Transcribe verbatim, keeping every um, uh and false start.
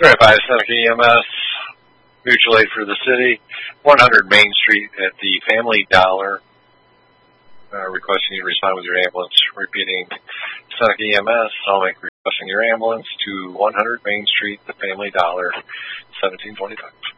Right by Seneca E M S, mutual aid for the city, one hundred Main Street at the Family Dollar. Uh, requesting you to respond with your ambulance. Repeating, Seneca E M S, I'll make requesting your ambulance to one hundred Main Street, the Family Dollar, seventeen twenty-five.